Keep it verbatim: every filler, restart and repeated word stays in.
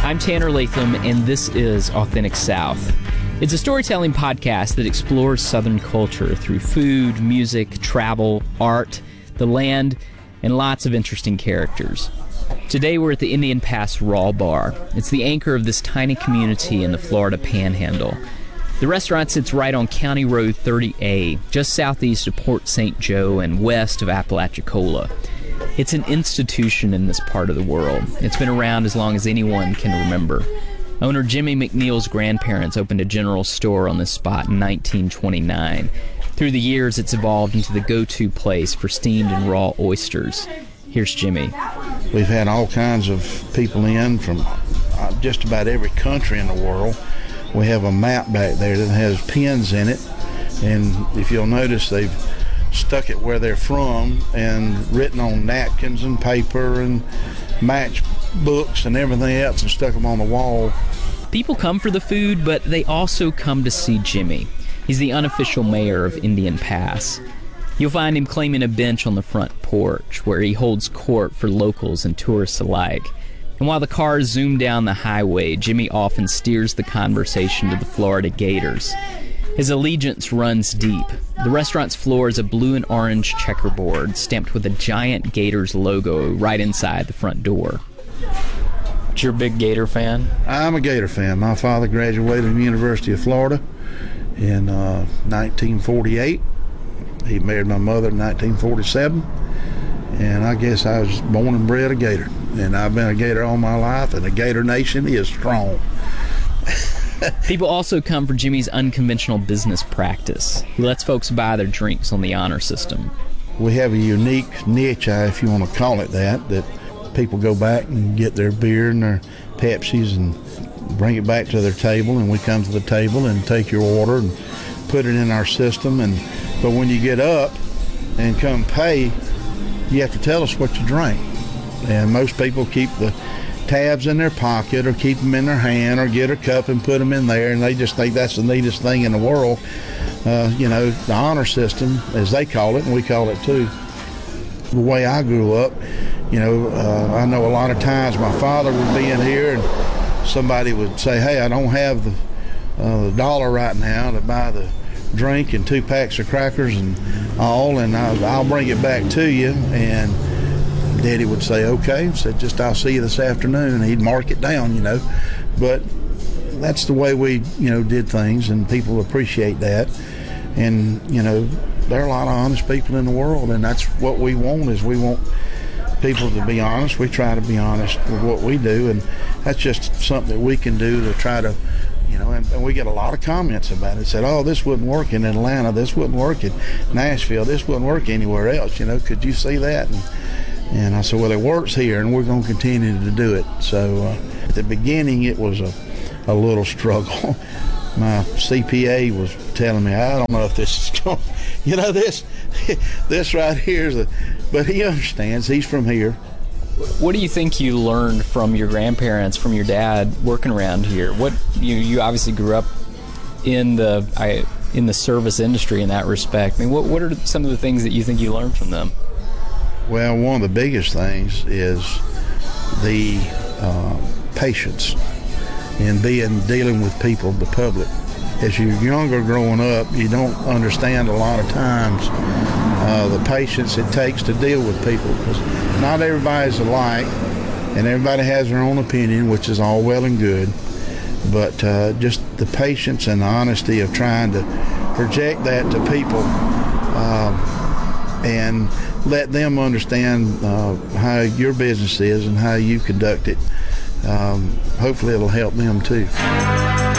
I'm Tanner Latham, and this is Authentic South. It's a storytelling podcast that explores Southern culture through food, music, travel, art, the land, and lots of interesting characters. Today we're at the Indian Pass Raw Bar. It's the anchor of this tiny community in the Florida Panhandle. The restaurant sits right on County Road thirty A, just southeast of Port Saint Joe and west of Apalachicola. It's an institution in this part of the world. It's been around as long as anyone can remember. Owner Jimmy McNeil's grandparents opened a general store on this spot in nineteen twenty-nine. Through the years, it's evolved into the go-to place for steamed and raw oysters. Here's Jimmy. We've had all kinds of people in from just about every country in the world. We have a map back there that has pins in it, and if you'll notice, they've stuck it where they're from and written on napkins and paper and match books and everything else and stuck them on the wall. People come for the food, but they also come to see Jimmy. He's the unofficial mayor of Indian Pass. You'll find him claiming a bench on the front porch where he holds court for locals and tourists alike. And while the cars zoom down the highway, Jimmy often steers the conversation to the Florida Gators. His allegiance runs deep. The restaurant's floor is a blue and orange checkerboard stamped with a giant Gators logo right inside the front door. You're a big Gator fan? I'm a Gator fan. My father graduated from the University of Florida in uh, nineteen forty-eight. He married my mother in nineteen forty-seven. And I guess I was born and bred a Gator. And I've been a Gator all my life, and the Gator Nation is strong. People also come for Jimmy's unconventional business practice. He lets folks buy their drinks on the honor system. We have a unique niche, if you want to call it that, that people go back and get their beer and their Pepsis and bring it back to their table, and we come to the table and take your order and put it in our system. And but when you get up and come pay, you have to tell us what you drank. And most people keep the tabs in their pocket or keep them in their hand or get a cup and put them in there, and they just think that's the neatest thing in the world. Uh, you know, the honor system, as they call it, and we call it too. The way I grew up, you know, uh, I know a lot of times my father would be in here and somebody would say, hey, I don't have the, uh, the dollar right now to buy the drink and two packs of crackers and all, and I'll, I'll bring it back to you. And Daddy would say, okay, said, just I'll see you this afternoon. He'd mark it down, you know. But that's the way we, you know, did things, and people appreciate that. And, you know, there are a lot of honest people in the world, and that's what we want, is we want people to be honest. We try to be honest with what we do, and that's just something that we can do to try to, you know, and, and we get a lot of comments about it. Said, oh, this wouldn't work in Atlanta, this wouldn't work in Nashville, this wouldn't work anywhere else, you know, could you see that? And, And I said, well, it works here, and we're going to continue to do it. So uh, at the beginning, it was a, a little struggle. My C P A was telling me, I don't know if this is going, you know, this this right here is a, but he understands. He's from here. What do you think you learned from your grandparents, from your dad, working around here? What you you obviously grew up in the I, in the service industry in that respect. I mean, what what are some of the things that you think you learned from them? Well, one of the biggest things is the uh, patience in being dealing with people, the public. As you're younger growing up, you don't understand a lot of times uh, the patience it takes to deal with people, because not everybody's alike, and everybody has their own opinion, which is all well and good. But uh, just the patience and the honesty of trying to project that to people uh, and let them understand uh, how your business is and how you conduct it. Um, hopefully it'll help them too.